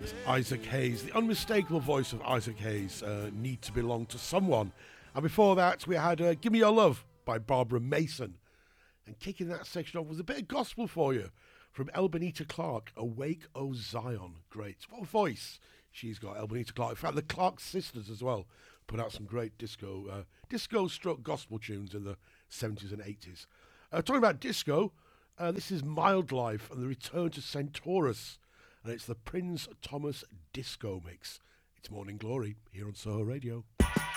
Isaac Hayes, the unmistakable voice of Isaac Hayes, Need to Belong to Someone. And before that, we had Give Me Your Love by Barbara Mason. And kicking that section off was a bit of gospel for you from Elbenita Clark, Awake, O Zion. Great. What a voice she's got, Elbenita Clark. In fact, the Clark sisters as well put out some great disco-stroke gospel tunes in the 70s and 80s. Talking about disco, this is Mild Life and the Return to Centaurus. And it's the Prince Thomas Disco Mix. It's Morning Glory here on Soho Radio.